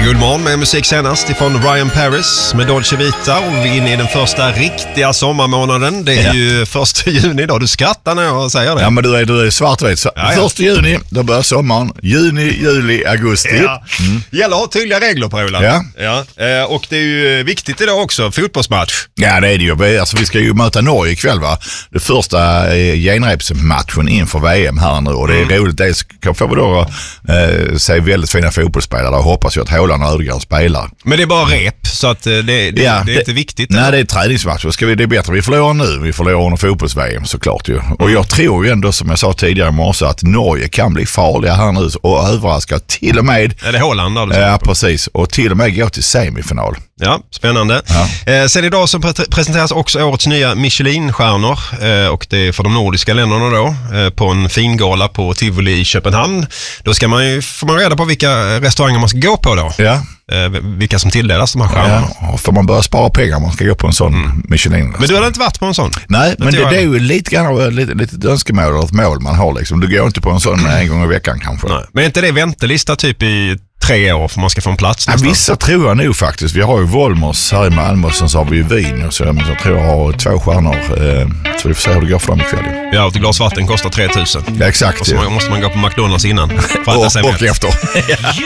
Godmorgon med musik senast ifrån Ryan Paris med Dolce Vita, och vi är inne i den första riktiga sommarmånaden. Det är ju 1 juni idag. Du skrattar när jag säger det. Ja, men du är svartvit. Så, 1 juni, då börjar sommaren. Juni, juli, augusti. Ja. Gäller att ha tydliga regler på Roland. Ja. Och det är ju viktigt idag också, fotbollsmatch. Ja, det är det ju. Alltså, vi ska ju möta Norge ikväll, va? Det första genrepsmatchen inför VM här nu. Och det är roligt. Det får vi då se väldigt fina fotbollsspelare. Och hoppas ju att Haaland och Ödegaard spelar. Men det är bara rep, så att det är inte viktigt. Nej, det är träningsmatch. Det är bättre. Vi förlorar nu. Vi förlorar under fotbolls-VM såklart ju. Och jag tror ju ändå, som jag sa tidigare i morse, att Norge kan bli farliga här nu och överraska till och med. Är det Haaland då? Ja, precis. Och till och med gå till semifinal. Ja, spännande. Ja. Sen idag så presenteras också årets nya Michelin-stjärnor, och det är för de nordiska länderna då, på en fingala på Tivoli i Köpenhamn. Då får man reda på vilka restauranger man ska gå på då. Ja. Vilka som tilldelas de här stjärnorna. Ja, för man börjar spara pengar om man ska gå på en sån Michelin. Men du har inte varit på en sån? Nej, men det är ju lite grann lite önskemål och ett mål man har liksom. Du går inte på en sån en gång i veckan kanske. Nej. Men är inte det väntelista typ i 3 år för man ska få en plats nästan? Ja, vissa tror jag nog faktiskt. Vi har ju Volmos här i Malmö, och sen så har vi ju Wien, och så jag tror jag har 2 stjärnor. Så vi får se hur det går fram ikväll. Ja, och ett glas vatten kostar 3 000. Ja, exakt. Och så måste man gå på McDonalds innan. och efter.